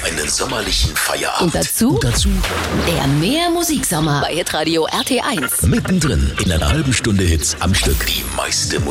auf einen sommerlichen Feierabend. Und dazu der Mehr-Musiksommer bei Hitradio RT1. Mittendrin in einer halben Stunde Hits am Stück. Die meiste Musik